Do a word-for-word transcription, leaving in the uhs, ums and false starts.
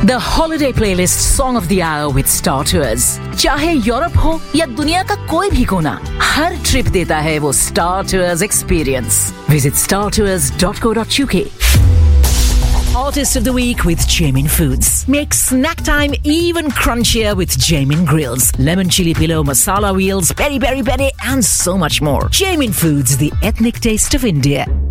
The holiday playlist song of the hour with Star Tours. चाहे Europe हो या दुनिया का कोई भी कोना, हर ट्रिप देता है वो Star Tours experience. Visit star tours dot co dot uk. Artist of the Week with Jamin Foods. Make snack time even crunchier with Jamin Grills. Lemon chili pillow, masala wheels, peri peri peri and so much more. Jamin Foods, the ethnic taste of India.